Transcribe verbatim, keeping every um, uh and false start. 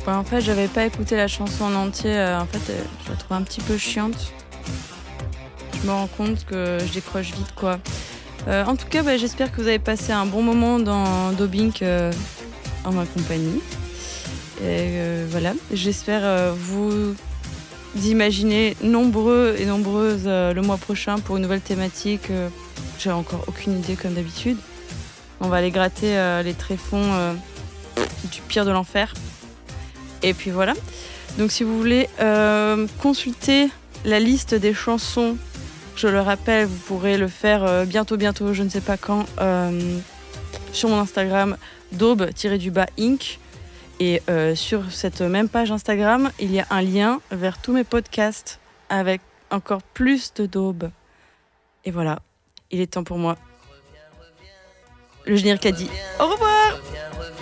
Ouais, en fait, j'avais pas écouté la chanson en entier. euh, en fait, euh, je la trouve un petit peu chiante. Je me rends compte que je décroche vite, quoi. Euh, en tout cas, bah, j'espère que vous avez passé un bon moment dans Dobink euh, en ma compagnie. Et euh, voilà, j'espère euh, vous imaginer nombreux et nombreuses euh, le mois prochain pour une nouvelle thématique. Euh, j'ai encore aucune idée comme d'habitude. On va aller gratter euh, les tréfonds euh, du pire de l'enfer. Et puis voilà. Donc si vous voulez euh, consulter la liste des chansons, je le rappelle, vous pourrez le faire euh, bientôt, bientôt, je ne sais pas quand, euh, sur mon Instagram, daube-du-bas inc. Et euh, sur cette même page Instagram, il y a un lien vers tous mes podcasts avec encore plus de daube. Et voilà, il est temps pour moi. Le générique a dit au revoir.